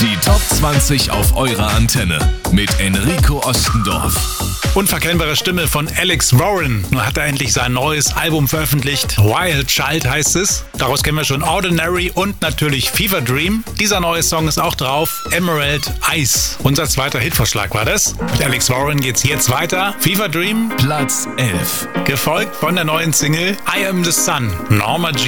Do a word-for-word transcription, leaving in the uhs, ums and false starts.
Die Top zwanzig auf eurer Antenne mit Enrico Ostendorf. Unverkennbare Stimme von Alex Warren. Nun hat er endlich sein neues Album veröffentlicht. Wild Child heißt es. Daraus kennen wir schon Ordinary und natürlich Fever Dream. Dieser neue Song ist auch drauf. Emerald Ice. Unser zweiter Hitvorschlag war das. Mit Alex Warren geht's jetzt weiter. Fever Dream. Platz elf. Gefolgt von der neuen Single I Am The Sun. Norma Jean.